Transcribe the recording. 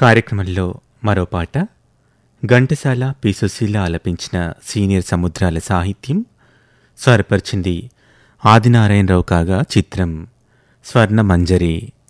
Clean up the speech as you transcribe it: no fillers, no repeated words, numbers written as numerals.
కార్యక్రమంలో మరో పాట ఘంటసాల పి సుశీల ఆలపించిన సీనియర్ సముద్రాల సాహిత్యం, స్వరపరిచింది ఆదినారాయణరావు కాగా చిత్రం స్వర్ణ మంజరి.